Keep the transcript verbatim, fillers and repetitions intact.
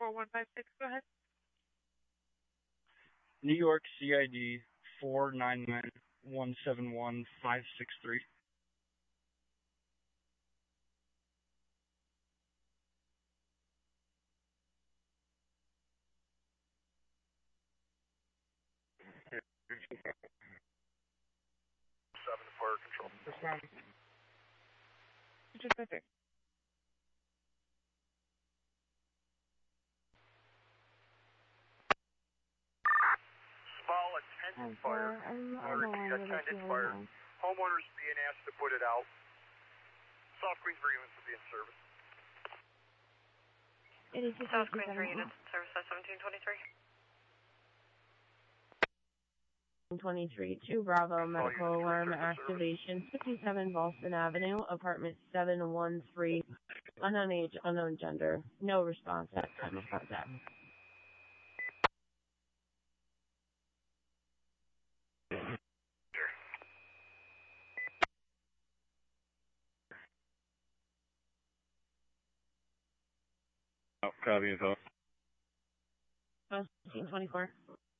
four one five six. Go ahead. New York C I D four nine nine one seven one five six three. Seven to fire control. Respond. Just right there. Small attendant I'm fire. sorry, I'm I on the repeat, line with a attendant feeling fire. now. Homeowners being asked to put it out. South Queensbury units will be in service. eighty-two South Queensbury fifty-seven. units in service at seventeen twenty-three. twenty-three, two Bravo, medical alarm activation, fifty-seven Boston Avenue, apartment seven one three, unknown age, unknown gender, no response at time of contact. Oh, copy info. seventeen twenty-four.